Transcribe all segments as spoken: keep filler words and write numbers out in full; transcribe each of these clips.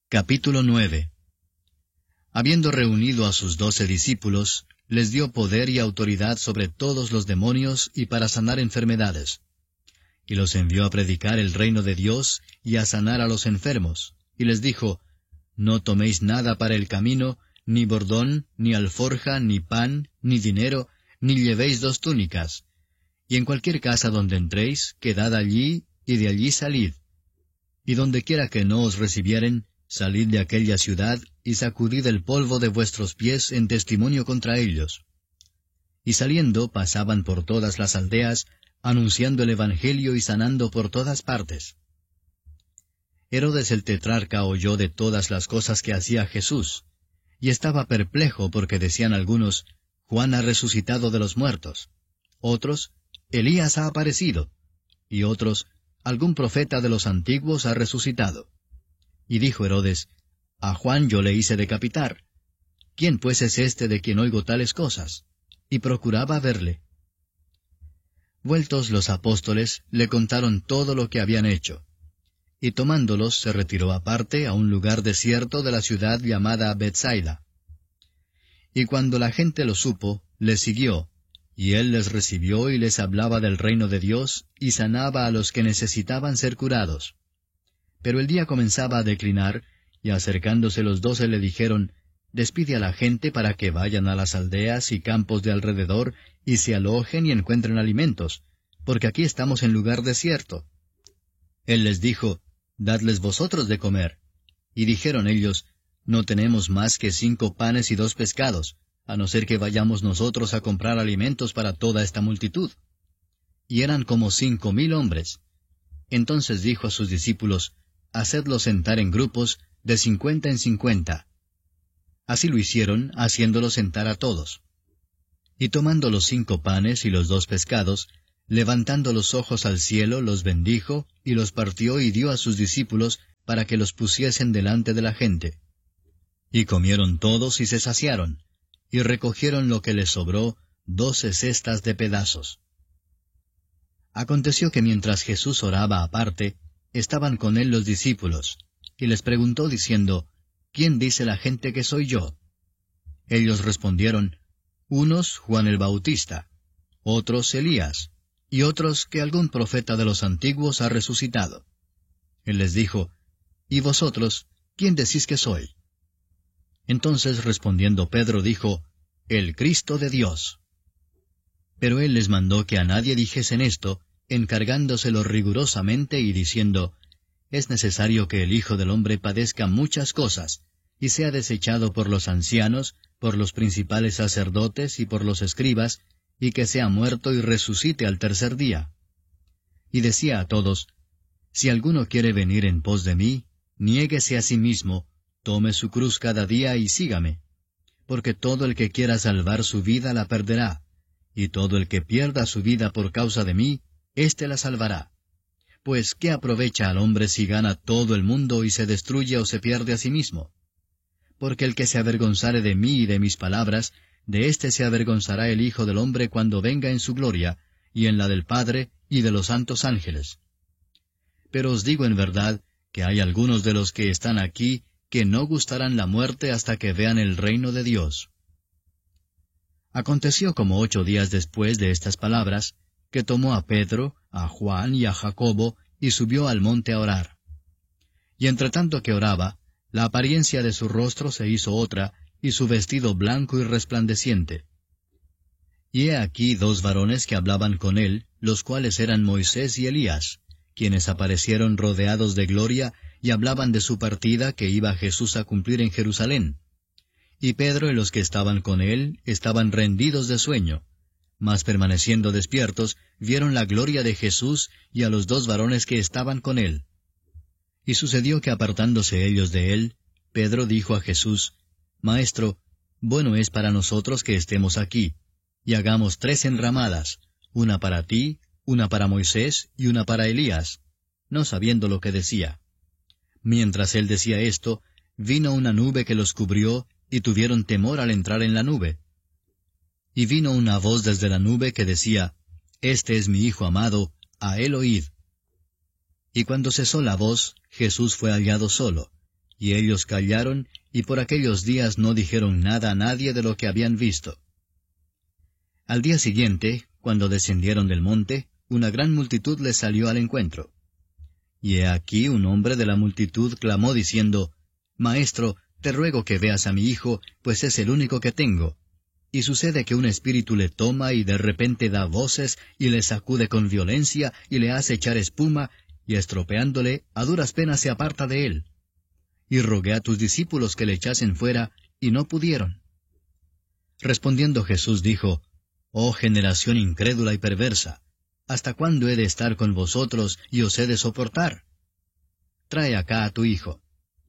Capítulo nueve. Habiendo reunido a sus doce discípulos, les dio poder y autoridad sobre todos los demonios y para sanar enfermedades. Y los envió a predicar el reino de Dios y a sanar a los enfermos. Y les dijo, No toméis nada para el camino, ni bordón, ni alforja, ni pan, ni dinero, ni llevéis dos túnicas. Y en cualquier casa donde entréis, quedad allí, y de allí salid. Y donde quiera que no os recibieren, salid de aquella ciudad, y sacudid el polvo de vuestros pies en testimonio contra ellos. Y saliendo pasaban por todas las aldeas, anunciando el Evangelio y sanando por todas partes. Herodes el tetrarca oyó de todas las cosas que hacía Jesús, y estaba perplejo porque decían algunos, Juan ha resucitado de los muertos; otros, Elías ha aparecido; y otros, algún profeta de los antiguos ha resucitado. Y dijo Herodes, A Juan yo le hice decapitar. ¿Quién pues es este de quien oigo tales cosas? Y procuraba verle. Vueltos los apóstoles, le contaron todo lo que habían hecho. Y tomándolos se retiró aparte a un lugar desierto de la ciudad llamada Betsaida. Y cuando la gente lo supo, le siguió, y él les recibió y les hablaba del reino de Dios, y sanaba a los que necesitaban ser curados. Pero el día comenzaba a declinar, y acercándose los doce le dijeron, Despide a la gente para que vayan a las aldeas y campos de alrededor, y se alojen y encuentren alimentos, porque aquí estamos en lugar desierto. Él les dijo, Dadles vosotros de comer. Y dijeron ellos, No tenemos más que cinco panes y dos pescados, a no ser que vayamos nosotros a comprar alimentos para toda esta multitud. Y eran como cinco mil hombres. Entonces dijo a sus discípulos, Hacedlos sentar en grupos, de cincuenta en cincuenta. Así lo hicieron, haciéndolos sentar a todos. Y tomando los cinco panes y los dos pescados, levantando los ojos al cielo, los bendijo, y los partió y dio a sus discípulos, para que los pusiesen delante de la gente. Y comieron todos y se saciaron, y recogieron lo que les sobró, doce cestas de pedazos. Aconteció que mientras Jesús oraba aparte, estaban con él los discípulos, y les preguntó diciendo, ¿Quién dice la gente que soy yo? Ellos respondieron, unos Juan el Bautista, otros Elías, y otros que algún profeta de los antiguos ha resucitado. Él les dijo, ¿Y vosotros, quién decís que soy? Entonces respondiendo Pedro dijo, El Cristo de Dios. Pero él les mandó que a nadie dijesen esto, encargándoselo rigurosamente y diciendo, Es necesario que el Hijo del Hombre padezca muchas cosas, y sea desechado por los ancianos, por los principales sacerdotes y por los escribas, y que sea muerto y resucite al tercer día. Y decía a todos, Si alguno quiere venir en pos de mí, niéguese a sí mismo, tome su cruz cada día y sígame. Porque todo el que quiera salvar su vida la perderá, y todo el que pierda su vida por causa de mí, éste la salvará. Pues, ¿qué aprovecha al hombre si gana todo el mundo y se destruye o se pierde a sí mismo? Porque el que se avergonzare de mí y de mis palabras, de éste se avergonzará el Hijo del Hombre cuando venga en su gloria, y en la del Padre y de los santos ángeles. Pero os digo en verdad, que hay algunos de los que están aquí, que no gustarán la muerte hasta que vean el reino de Dios. Aconteció como ocho días después de estas palabras, que tomó a Pedro, a Juan y a Jacobo, y subió al monte a orar. Y entre tanto que oraba, la apariencia de su rostro se hizo otra, y su vestido blanco y resplandeciente. Y he aquí dos varones que hablaban con él, los cuales eran Moisés y Elías, quienes aparecieron rodeados de gloria, y hablaban de su partida que iba Jesús a cumplir en Jerusalén. Y Pedro y los que estaban con él estaban rendidos de sueño, mas permaneciendo despiertos, vieron la gloria de Jesús y a los dos varones que estaban con él. Y sucedió que apartándose ellos de él, Pedro dijo a Jesús, Maestro, bueno es para nosotros que estemos aquí, y hagamos tres enramadas, una para ti, una para Moisés y una para Elías, no sabiendo lo que decía. Mientras él decía esto, vino una nube que los cubrió, y tuvieron temor al entrar en la nube. Y vino una voz desde la nube que decía, Este es mi Hijo amado, a él oíd. Y cuando cesó la voz, Jesús fue hallado solo, y ellos callaron, y por aquellos días no dijeron nada a nadie de lo que habían visto. Al día siguiente, cuando descendieron del monte, una gran multitud les salió al encuentro. Y he aquí un hombre de la multitud clamó diciendo, Maestro, te ruego que veas a mi hijo, pues es el único que tengo. Y sucede que un espíritu le toma y de repente da voces, y le sacude con violencia, y le hace echar espuma, y estropeándole, a duras penas se aparta de él. Y rogué a tus discípulos que le echasen fuera, y no pudieron. Respondiendo Jesús dijo, Oh generación incrédula y perversa, ¿hasta cuándo he de estar con vosotros y os he de soportar? Trae acá a tu hijo.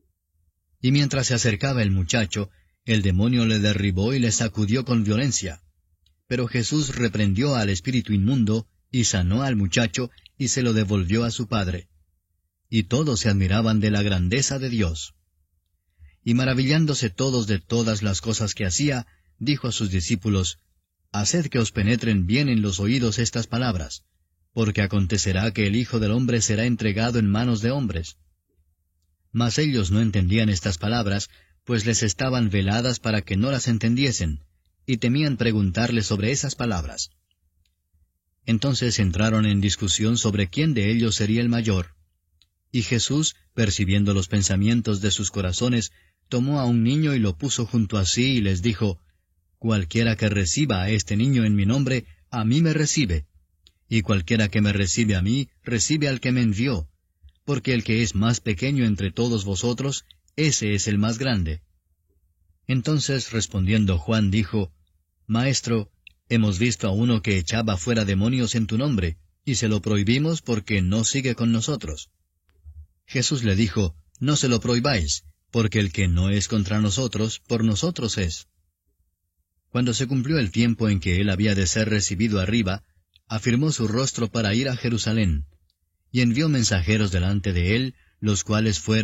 Y mientras se acercaba el muchacho, el demonio le derribó y le sacudió con violencia. Pero Jesús reprendió al espíritu inmundo, y sanó al muchacho, y se lo devolvió a su padre. Y todos se admiraban de la grandeza de Dios. Y maravillándose todos de todas las cosas que hacía, dijo a sus discípulos, Haced que os penetren bien en los oídos estas palabras, porque acontecerá que el Hijo del Hombre será entregado en manos de hombres. Mas ellos no entendían estas palabras, pues les estaban veladas para que no las entendiesen, y temían preguntarle sobre esas palabras. Entonces entraron en discusión sobre quién de ellos sería el mayor. Y Jesús, percibiendo los pensamientos de sus corazones, tomó a un niño y lo puso junto a sí y les dijo, Cualquiera que reciba a este niño en mi nombre, a mí me recibe. Y cualquiera que me recibe a mí, recibe al que me envió. Porque el que es más pequeño entre todos vosotros, ese es el más grande. Entonces respondiendo Juan dijo, Maestro, hemos visto a uno que echaba fuera demonios en tu nombre, y se lo prohibimos porque no sigue con nosotros. Jesús le dijo, No se lo prohibáis, porque el que no es contra nosotros, por nosotros es. Cuando se cumplió el tiempo en que él había de ser recibido arriba, afirmó su rostro para ir a Jerusalén, y envió mensajeros delante de él, los cuales fueron